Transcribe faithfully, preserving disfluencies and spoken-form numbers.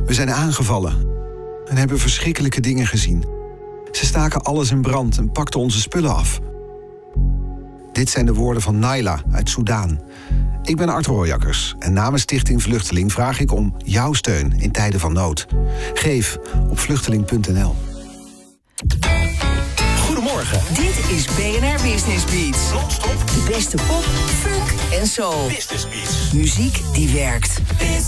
We zijn aangevallen en hebben verschrikkelijke dingen gezien. Ze staken alles in brand en pakten onze spullen af. Dit zijn de woorden van Naila uit Soudaan. Ik ben Art Rooijakkers en namens Stichting Vluchteling vraag ik om jouw steun in tijden van nood. Geef op vluchteling punt n l. Goedemorgen. Dit is B N R Business Beats. Non-stop. De beste pop, funk en soul. Business Beats. Muziek die werkt.